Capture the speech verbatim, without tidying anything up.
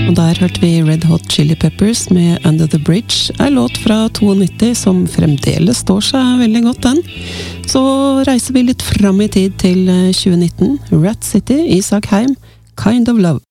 Og der hørte vi Red Hot Chili Peppers med Under the Bridge, en låt fra nittito som fremdeles står seg veldig godt den. Så reiser vi litt fram i tid til tjue nitten. Rat City, Isak Heim, Kind of Love.